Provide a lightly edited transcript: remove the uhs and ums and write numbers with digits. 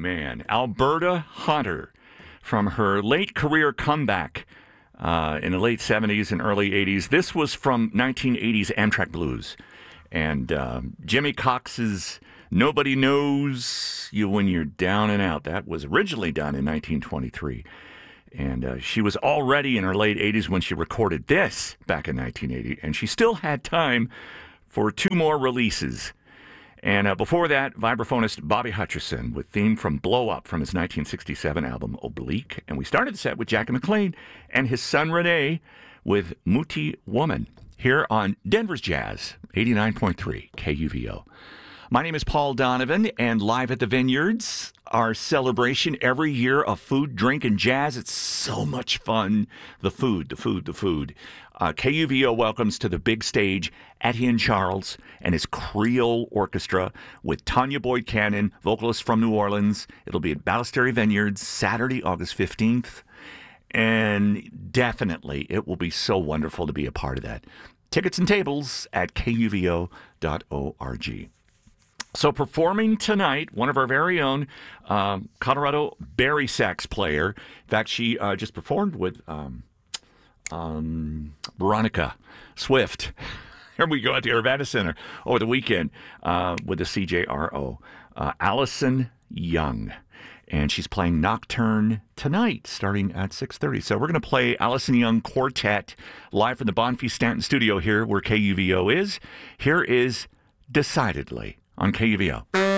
man. Alberta Hunter, from her late career comeback in the late 70s and early 80s. This was from 1980's Amtrak Blues. And Jimmy Cox's Nobody Knows You When You're Down and Out. That was originally done in 1923. And she was already in her late 80s when she recorded this back in 1980. And she still had time for 2 more releases. And before that, vibraphonist Bobby Hutcherson with theme from Blow Up from his 1967 album Oblique. And we started the set with Jackie McLean and his son Rene with Muti Woman here on Denver's Jazz, 89.3 KUVO. My name is Paul Donovan, and live at the Vineyards, our celebration every year of food, drink, and jazz. It's so much fun. The food. KUVO welcomes to the big stage Etienne Charles and his Creole Orchestra with Tanya Boyd Cannon, vocalist from New Orleans. It'll be at Ballesteri Vineyards Saturday, August 15th. And definitely, it will be so wonderful to be a part of that. Tickets and tables at kuvo.org. So performing tonight, one of our very own Colorado Barry sax player. In fact, she just performed with Veronica Swift. Here we go at the Urbana Center over the weekend with the CJRO. Allison Young. And she's playing Nocturne tonight, starting at 6:30. So we're going to play Allison Young Quartet live from the Bonfils Stanton studio here where KUVO is. Here is Decidedly on KUVO.